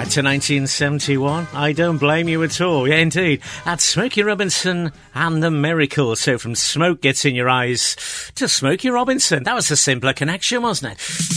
back to 1971. I don't blame you at all. Yeah, indeed. That's Smokey Robinson and the Miracles. So from smoke gets in your eyes to Smokey Robinson. That was a simpler connection, wasn't it?